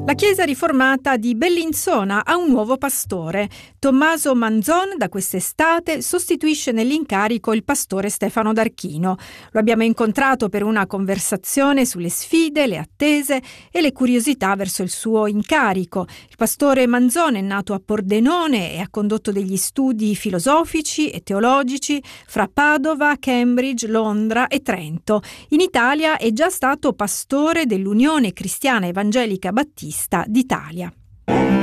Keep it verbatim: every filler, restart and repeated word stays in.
La Chiesa riformata di Bellinzona ha un nuovo pastore. Tommaso Manzon da quest'estate sostituisce nell'incarico il pastore Stefano D'Archino. Lo abbiamo incontrato per una conversazione sulle sfide, le attese e le curiosità verso il suo incarico. Il pastore Manzon è nato a Pordenone e ha condotto degli studi filosofici e teologici fra Padova, Cambridge, Londra e Trento. In Italia è già stato pastore dell'Unione Cristiana Evangelica Battista d'Italia.